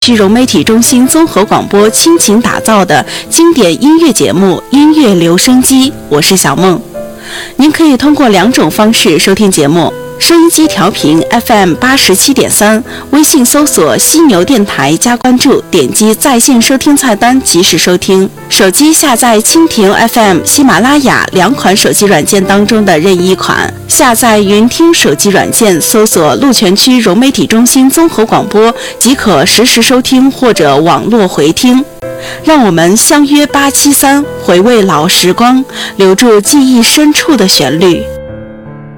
区融媒体中心综合广播倾情打造的经典音乐节目《音乐留声机》，我是小梦。您可以通过2种方式收听节目：收音机调频 FM 87.3，微信搜索犀牛电台加关注，点击在线收听菜单及时收听；手机下载蜻蜓 FM、喜马拉雅2款手机软件当中的任意一款，下载云听手机软件，搜索鹿泉区融媒体中心综合广播即可实时收听或者网络回听。让我们相约873，回味老时光，留住记忆深处的旋律。